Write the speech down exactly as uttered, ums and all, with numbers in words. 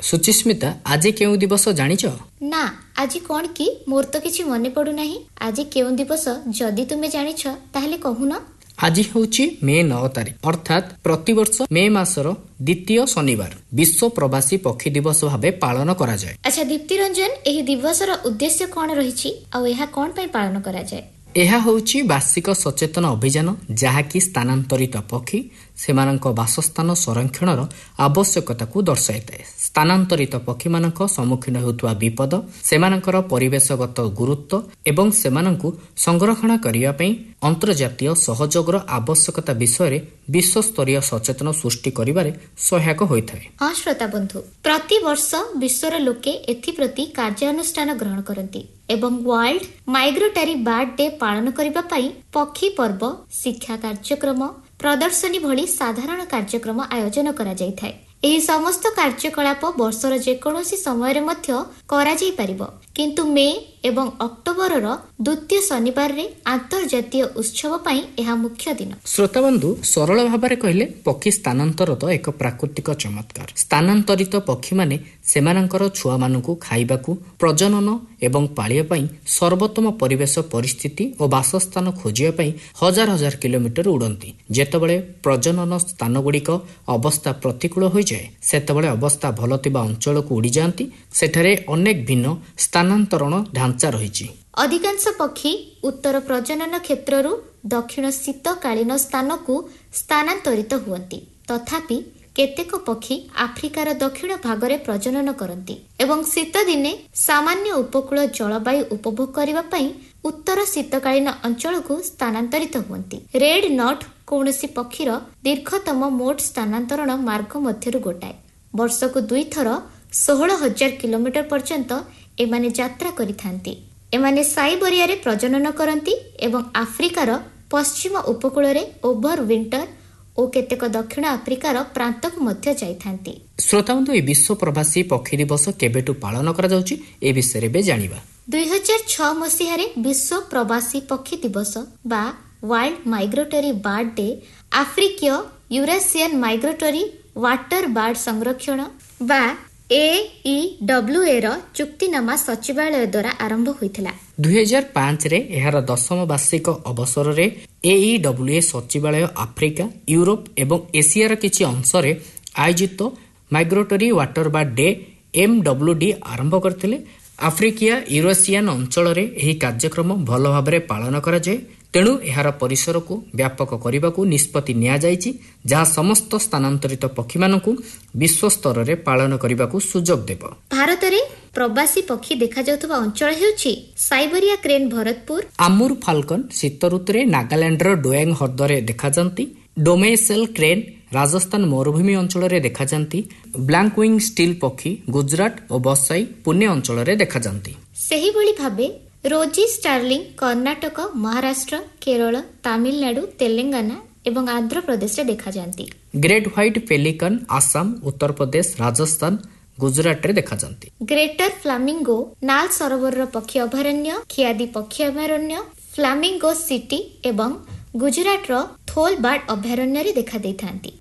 सुचिस्मिता आज केउ दिवस जानिछ? ना आज कौन कि मोर तो किछि मने पडु नाही। आज केउ दिवस जदि तुमे जानिछ ताहले कहून। आज होउछि मे नौ तारिख अर्थात प्रतिवर्ष मे मासर द्वितीय शनिवार विश्व प्रवासी पक्षी दिवस भावे पालन करा जाय। अच्छा दीप्ति रंजन, एही दिवसर उद्देश्य कोन रहिछि आ एहा कोन पय पालन करा जाय? ଏହା ହେଉଛି ବାର୍ଷିକ ସଚେତନ ଅଭିଯାନ ଯାହାକି ସ୍ଥାନାନ୍ତରିତ ପକ୍ଷୀ ସେମାନଙ୍କ ବାସସ୍ଥାନ ସଂରକ୍ଷଣର ଆବଶ୍ୟକତାକୁ ଦର୍ଶାଇଥାଏ। ସ୍ଥାନାନ୍ତରିତ ପକ୍ଷୀମାନଙ୍କ ସମ୍ମୁଖୀନ ହେଉଥିବା ବିପଦ, ସେମାନଙ୍କର ପରିବେଶଗତ ଗୁରୁତ୍ୱ ଏବଂ ସେମାନଙ୍କୁ ସଂରକ୍ଷଣ କରିବା ପାଇଁ ଅନ୍ତର୍ଜାତୀୟ ସହଯୋଗର ଆବଶ୍ୟକତା ବିଷୟରେ ବିଶ୍ୱସ୍ତରୀୟ ସଚେତନ ସୃଷ୍ଟି କରିବାରେ ସହାୟକ ହୋଇଥାଏ। ହଁ ଶ୍ରୋତା ବନ୍ଧୁ, ପ୍ରତିବର୍ଷ ବିଶ୍ୱର ଲୋକେ ଏଥିପ୍ରତି କାର୍ଯ୍ୟାନୁଷ୍ଠାନ ଗ୍ରହଣ କରନ୍ତି ଏବଂ ୱାର୍ଲଡ ମାଇଗ୍ରେଟରୀ ବାର୍ଡ ଡେ ପାଳନ କରିବା ପାଇଁ ପକ୍ଷୀ ପର୍ବ, ଶିକ୍ଷା କାର୍ଯ୍ୟକ୍ରମ, ପ୍ରଦର୍ଶନୀ ଭଳି ସାଧାରଣ କାର୍ଯ୍ୟକ୍ରମ ଆୟୋଜନ କରାଯାଇଥାଏ। ଏହି ସମସ୍ତ କାର୍ଯ୍ୟକଳାପ ବର୍ଷର ଯେକୌଣସି ସମୟରେ ମଧ୍ୟ କରାଯାଇପାରିବ, କିନ୍ତୁ ମେ ଏବଂ ଅକ୍ଟୋବରର ଦ୍ୱିତୀୟ ଶନିବାରରେ ଆନ୍ତର୍ଜାତୀୟ ଉତ୍ସବ ପାଇଁ ଏହା ମୁଖ୍ୟ ଦିନ। ଶ୍ରୋତାବନ୍ଧୁ, ସରଳ ଭାବରେ କହିଲେ ପକ୍ଷୀ ସ୍ଥାନାନ୍ତର ତ ଏକ ପ୍ରାକୃତିକ ଚମତ୍କାର। ସ୍ଥାନାନ୍ତରିତ ପକ୍ଷୀମାନେ ସେମାନଙ୍କର ଛୁଆମାନଙ୍କୁ ଖାଇବାକୁ, ପ୍ରଜନନ ଏବଂ ପାଳିବା ପାଇଁ ସର୍ବୋତ୍ତମ ପରିବେଶ ପରିସ୍ଥିତି ଓ ବାସସ୍ଥାନ ଖୋଜିବା ପାଇଁ ହଜାର ହଜାର କିଲୋମିଟର ଉଡ଼ନ୍ତି। ଯେତେବେଳେ ପ୍ରଜନନ ସ୍ଥାନଗୁଡ଼ିକ ଅବସ୍ଥା ପ୍ରତିକୂଳ ହୋଇଯାଏ, ସେତେବେଳେ ଅବସ୍ଥା ଭଲ ଥିବା ଅଞ୍ଚଳକୁ ଉଡ଼ିଯାଆନ୍ତି। ସେଠାରେ ଅନେକ ଭିନ୍ନ ସ୍ଥାନାନ୍ତରଣ ଢାଞ୍ଚା ରହିଛି। ଅଧିକାଂଶ ପକ୍ଷୀ ଉତ୍ତର ପ୍ରଜନନ କ୍ଷେତ୍ରରୁ ଦକ୍ଷିଣ ଶୀତକାଳୀନ ସ୍ଥାନକୁ ସ୍ଥାନାନ୍ତରିତ ହୁଅନ୍ତି। ତଥାପି କେତେକ ପକ୍ଷୀ ଆଫ୍ରିକାର ଦକ୍ଷିଣ ଭାଗରେ ପ୍ରଜନନ କରନ୍ତି ଏବଂ ଶୀତ ଦିନେ ସାମାନ୍ୟ ଉପକୂଳ ଜଳବାୟୁ ଉପଭୋଗ କରିବା ପାଇଁ ଉତ୍ତର ଶୀତକାଳୀନ ଅଞ୍ଚଳକୁ ସ୍ଥାନାନ୍ତରିତ ହୁଅନ୍ତି। ରେଡ୍ ନଟ୍ କୌଣସି ପକ୍ଷୀର ଦୀର୍ଘତମ ମୋଟ ସ୍ଥାନାନ୍ତରଣ ମାର୍ଗ ମଧ୍ୟରୁ ଗୋଟାଏ। ବର୍ଷକୁ ଦୁଇଥର ଷୋହଳ ହଜାର କିଲୋମିଟର ପର୍ଯ୍ୟନ୍ତ ଏମାନେ ଯାତ୍ରା କରିଥାନ୍ତି। ଏମାନେ ସାଇବେରିଆରେ ପ୍ରଜନନ କରନ୍ତି ଏବଂ ଆଫ୍ରିକାର ପଶ୍ଚିମ ଉପକୂଳରେ ଓଭର ୱିଣ୍ଟର ଓ କେତେକ ଦକ୍ଷିଣ ଆଫ୍ରିକାର ପ୍ରାନ୍ତକୁ ମଧ୍ୟ ଯାଇଥାନ୍ତି। ଶ୍ରୋତାବନ୍ଧୁ, ଏହି ବିଶ୍ୱ ପ୍ରବାସୀ ପକ୍ଷୀ ଦିବସ କେବେଠୁ ପାଳନ କରାଯାଉଛି ଏ ବିଷୟରେ ଏବେ ଜାଣିବା। ଦୁଇ ହଜାର ଛଅ ମସିହାରେ ବିଶ୍ୱ ପ୍ରବାସୀ ପକ୍ଷୀ ଦିବସ ବା ୱାର୍ଲଡ ମାଇଗ୍ରେଟରୀ ବାର୍ଡ ଡେ ଆଫ୍ରିକୀୟ ୟୁରାସିଆନ ମାଇଗ୍ରେଟରୀ ୱାଟର ବାର୍ଡ ସଂରକ୍ଷଣ ବା ଏ ଇ ଡବ୍ଲ୍ୟୁ ଏ ର ଚୁକ୍ତିନାମା ସଚିବାଳୟ ଦ୍ୱାରା ଆରମ୍ଭ ହୋଇଥିଲା। ଦୁଇ ହଜାର ପାଞ୍ଚରେ ଏହାର ଦଶମ ବାର୍ଷିକ ଅବସରରେ ଏ ଇ ଡବ୍ଲ୍ୟୁ ଏ ସଚିବାଳୟ ଆଫ୍ରିକା, ୟୁରୋପ ଏବଂ ଏସିଆର କିଛି ଅଂଶରେ ଆୟୋଜିତ ମାଇଗ୍ରେଟରୀ water bird day M W D ଆରମ୍ଭ କରିଥିଲେ। ଆଫ୍ରିକିଆ ୟୁରୋସିଆନ ଅଞ୍ଚଳରେ ଏହି କାର୍ଯ୍ୟକ୍ରମ ଭଲ ଭାବରେ ପାଳନ କରାଯାଏ। ତେଣୁ ଏହାର ପରିସରକୁ ବ୍ୟାପକ କରିବାକୁ ନିଷ୍ପତ୍ତି ନିଆଯାଇଛି, ଯାହା ସମସ୍ତ ସ୍ଥାନାନ୍ତରିତ ପକ୍ଷୀମାନଙ୍କୁ ବିଶ୍ୱ ସ୍ତରରେ ପାଳନ କରିବାକୁ ସୁଯୋଗ ଦେବ। ଭାରତରେ ପ୍ରବାସୀ ପକ୍ଷୀ ଦେଖାଯାଉଥିବା ଅଞ୍ଚଳ ହେଉଛି ସାଇବେରିଆ କ୍ରେନ୍ ଭରତପୁର, ଆମୁର ଫାଲକନ ଶୀତ ଋତୁରେ ନାଗାଲାଣ୍ଡର ଡୋୟାଙ୍ଗ ହ୍ରଦରେ ଦେଖାଯାନ୍ତି, ଡୋମେସେଲ କ୍ରେନ୍ ରାଜସ୍ଥାନ ମରୁଭୂମି ଅଞ୍ଚଳରେ ଦେଖାଯାନ୍ତି, ବ୍ଲାଙ୍କ ୱିଙ୍ଗ ଷ୍ଟିଲ୍ ପକ୍ଷୀ ଗୁଜରାଟ ଓ ବସାଇ ପୁନେ ଅଞ୍ଚଳରେ ଦେଖାଯାନ୍ତି। ସେହିଭଳି ଭାବେ ରୋଜି ଷ୍ଟାର୍ଲିଂ କର୍ଣ୍ଣାଟକ, ମହାରାଷ୍ଟ୍ର, କେରଳ, ତାମିଲନାଡୁ, ତେଲେଙ୍ଗାନା ଏବଂ ଆନ୍ଧ୍ରପ୍ରଦେଶରେ ଦେଖାଯାନ୍ତି। ଗ୍ରେଟ୍ ହ୍ୱାଇଟ୍ ପେଲିକନ ଆସାମ, ଉତ୍ତରପ୍ରଦେଶ, ରାଜସ୍ଥାନ, ଗୁଜରାଟରେ ଦେଖାଯାନ୍ତି। ଗ୍ରେଟର ଫ୍ଲାମିଙ୍ଗୋ ନାଲ ସରୋବରର ପକ୍ଷୀ ଅଭୟାରଣ୍ୟ, ଖିଆଦି ପକ୍ଷୀ ଅଭୟାରଣ୍ୟ, ଫ୍ଲାମିଙ୍ଗୋ ସିଟି ଏବଂ ଗୁଜରାଟର ଥୋଲବାର୍ଡ ଅଭୟାରଣ୍ୟରେ ଦେଖାଦେଇଥାନ୍ତି।